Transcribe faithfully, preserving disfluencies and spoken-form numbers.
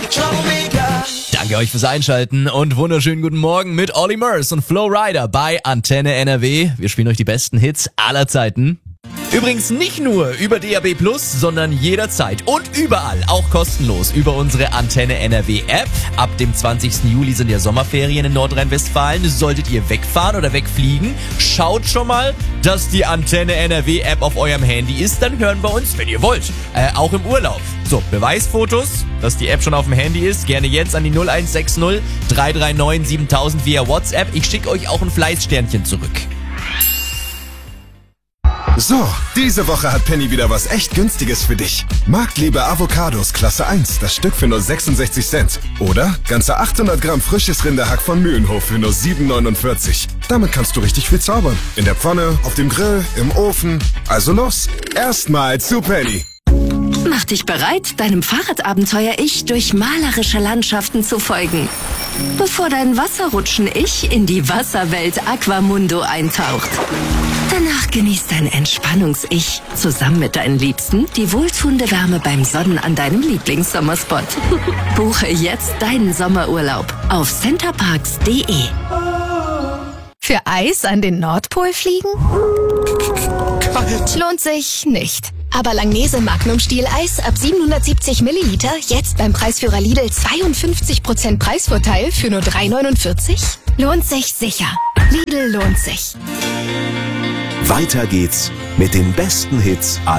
Danke euch fürs Einschalten und wunderschönen guten Morgen mit Olly Murs und Flo Rida bei Antenne N R W. Wir spielen euch die besten Hits aller Zeiten. Übrigens nicht nur über D A B plus, sondern jederzeit und überall, auch kostenlos, über unsere Antenne N R W App. Ab dem zwanzigsten Juli sind ja Sommerferien in Nordrhein-Westfalen. Solltet ihr wegfahren oder wegfliegen, schaut schon mal, dass die Antenne N R W App auf eurem Handy ist. Dann hören wir uns, wenn ihr wollt, äh, auch im Urlaub. So, Beweisfotos, dass die App schon auf dem Handy ist, gerne jetzt an die null eins sechs null drei drei neun siebentausend via WhatsApp. Ich schicke euch auch ein Fleißsternchen zurück. So, diese Woche hat Penny wieder was echt Günstiges für dich. Marktliebe Avocados Klasse eins, das Stück für nur sechsundsechzig Cent. Oder ganze achthundert Gramm frisches Rinderhack von Mühlenhof für nur sieben neunundvierzig. Damit kannst du richtig viel zaubern. In der Pfanne, auf dem Grill, im Ofen. Also los, erstmal zu Penny. Mach dich bereit, deinem Fahrradabenteuer-Ich durch malerische Landschaften zu folgen. Bevor dein Wasserrutschen-Ich in die Wasserwelt Aquamundo eintaucht. Danach genießt dein Entspannungs-Ich zusammen mit deinen Liebsten die wohltuende Wärme beim Sonnen an deinem Lieblingssommerspot. Buche jetzt deinen Sommerurlaub auf centerparks punkt de. Für Eis an den Nordpol fliegen? Lohnt sich nicht. Aber Langnese Magnum Stieleis ab siebenhundertsiebzig Milliliter jetzt beim Preisführer Lidl zweiundfünfzig Prozent Preisvorteil für nur drei neunundvierzig? Lohnt sich sicher. Lidl lohnt sich. Weiter geht's mit den besten Hits aller